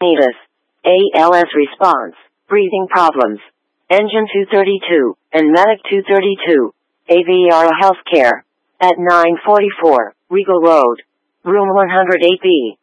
Metis. ALS response. Breathing problems. Engine 232 and Medic 232. AVR Healthcare. At 944 Regal Road. Room 108B.